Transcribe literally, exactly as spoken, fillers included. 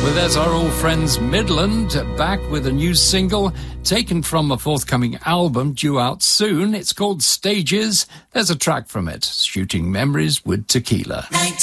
Well, there's our old friends Midland, back with a new single taken from a forthcoming album due out soon. It's called Stages. There's a track from it, Shooting Memories with Tequila.